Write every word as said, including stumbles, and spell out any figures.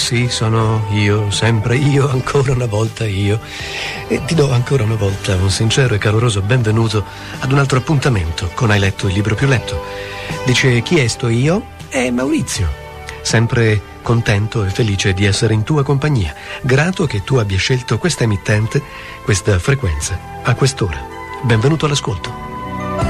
sì, sono io, sempre io, ancora una volta io. E ti do ancora una volta un sincero e caloroso benvenuto ad un altro appuntamento con Hai letto il libro più letto. Dice: chi è sto io? È Maurizio. Sempre contento e felice di essere in tua compagnia. Grato che tu abbia scelto questa emittente, questa frequenza, a quest'ora. Benvenuto all'ascolto.